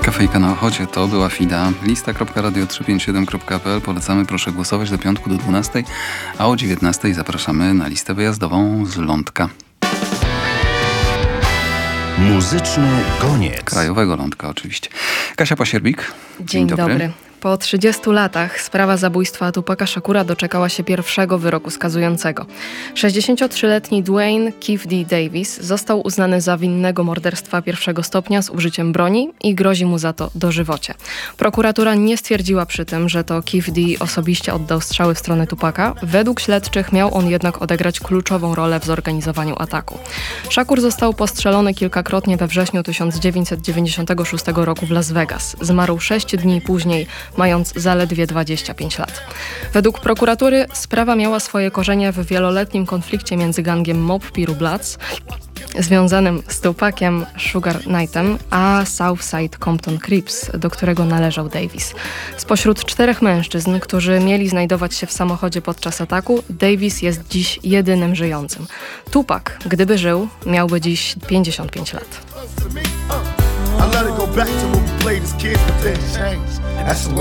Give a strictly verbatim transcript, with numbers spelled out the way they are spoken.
Kafejka na Ochocie to była Fida. Lista kropka radio trzysta pięćdziesiąt siedem kropka p l. Polecamy, proszę głosować do piątku do dwunastej, a o dziewiętnastej zapraszamy na listę wyjazdową z Lądka. Muzyczny koniec. Krajowego Lądka oczywiście. Kasia Pasierbik. Dzień, Dzień dobry. dobry. Po trzydziestu latach sprawa zabójstwa Tupaka Szakura doczekała się pierwszego wyroku skazującego. sześćdziesięciotrzyletni Duane Keffe D. Davis został uznany za winnego morderstwa pierwszego stopnia z użyciem broni i grozi mu za to dożywocie. Prokuratura nie stwierdziła przy tym, że to Keffe D. osobiście oddał strzały w stronę Tupaka. Według śledczych miał on jednak odegrać kluczową rolę w zorganizowaniu ataku. Shakur został postrzelony kilkakrotnie we wrześniu tysiąc dziewięćset dziewięćdziesiątego szóstego roku w Las Vegas. Zmarł sześć dni później, mając zaledwie dwadzieścia pięć lat. Według prokuratury sprawa miała swoje korzenie w wieloletnim konflikcie między gangiem Mob Piru Bloods, związanym z Tupakiem Sugar Knightem, a Southside Compton Crips, do którego należał Davis. Spośród czterech mężczyzn, którzy mieli znajdować się w samochodzie podczas ataku, Davis jest dziś jedynym żyjącym. Tupac, gdyby żył, miałby dziś pięćdziesiąt pięć lat. I let it go back to when we played as kids, but things changed. That's the way